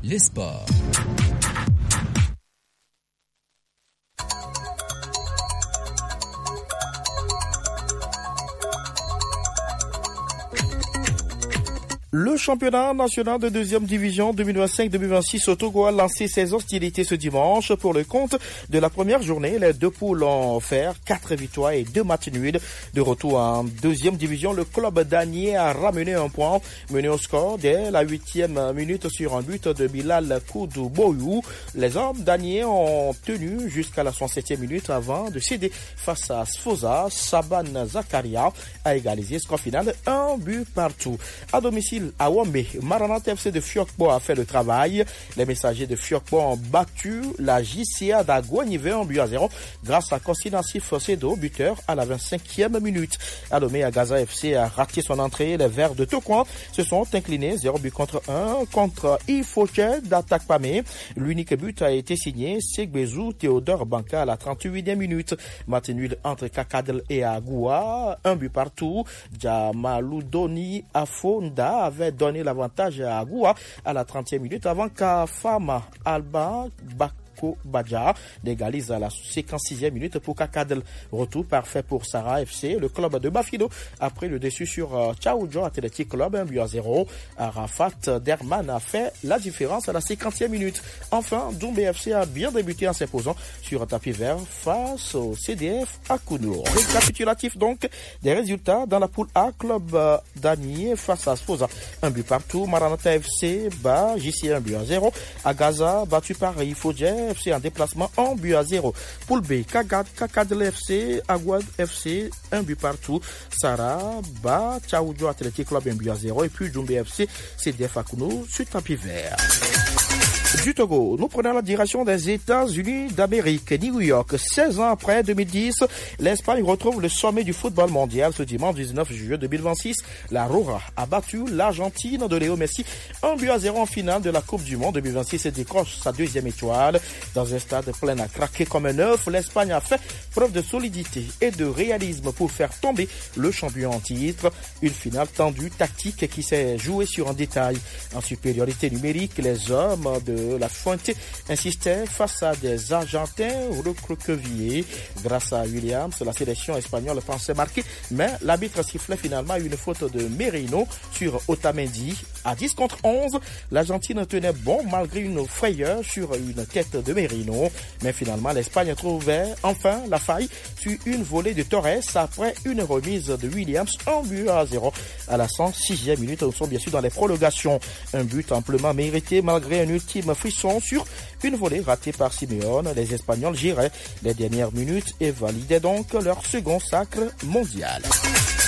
les sports. Le championnat national de deuxième division 2025-2026 au Togo a lancé ses hostilités ce dimanche. Pour le compte de la première journée, les deux poules ont offert 4 victoires et 2 matchs nuls. De retour en deuxième division, le club danier a ramené un point mené au score dès la 8e minute sur un but de Bilal Koudou Boyou. Les hommes daniers ont tenu jusqu'à la 67e minute avant de céder face à Sfosa. Saban Zakaria a égalisé, score final 1 but partout. À domicile, à Wombe, Maranatha FC de Fiokpo a fait le travail. Les messagers de Fiokpo ont battu la JCA d'Aguanive 1-0 grâce à Kosinassif Sedo, buteur à la 25e minute. À Lomé, Gaza FC a raté son entrée. Les Verts de Tokoin se sont inclinés 0 contre 1 contre Ifoche d'Attaque Pamé. L'unique but a été signé Segbezou Théodore Banka à la 38e minute. Match nul entre Kakadel et Agoua, 1 but partout. Jamaloudoni Afonda avait donné l'avantage à Agoua à la 30e minute avant qu'Afama Alba Badja d'égalise à la 56e minute pour Kakadel. Retour parfait pour Sarah FC. Le club de Bafido a pris le dessus sur Tchaoudjo Athletic Club 1-0. Arafat Derman a fait la différence à la 50e minute. Enfin, Doumbé FC a bien débuté en s'imposant sur un tapis vert face au CDF à Kounour. Récapitulatif donc des résultats dans la poule A. Club Danier face à Sfosa, 1 but partout. Maranatha FC bat JC 1-0. À Gaza, battu par Ifodje FC en déplacement 1-0. Poule B, Kakadel FC, Aguad FC, 1 but partout. Sarah bat Tchaoudjo Athletic Club 1-0. Et puis Doumbé FC, CDF Akounou sur tapis vert. Du Togo, nous prenons la direction des États-Unis d'Amérique, New York. 16 ans après 2010, l'Espagne retrouve le sommet du football mondial ce dimanche 19 juillet 2026. La Roja a battu l'Argentine de Léo Messi 1-0 en finale de la Coupe du Monde 2026 et décroche sa 2e étoile. Dans un stade plein à craquer comme un œuf, l'Espagne a fait preuve de solidité et de réalisme pour faire tomber le champion en titre. Une finale tendue, tactique qui s'est jouée sur un détail. En supériorité numérique, les hommes de la Fuente insistait face à des Argentins recroquevillés. Grâce à Williams, la sélection espagnole pensait marquer, mais l'arbitre sifflait finalement une faute de Merino sur Otamendi. À 10 contre 11, l'Argentine tenait bon malgré une frayeur sur une tête de Merino. Mais finalement, l'Espagne trouvait enfin la faille sur une volée de Torres après une remise de Williams 1-0 à la 106e minute. Nous sommes bien sûr dans les prolongations. Un but amplement mérité malgré un ultime frisson sur une volée ratée par Simeone. Les Espagnols géraient les dernières minutes et validaient donc leur second sacre mondial.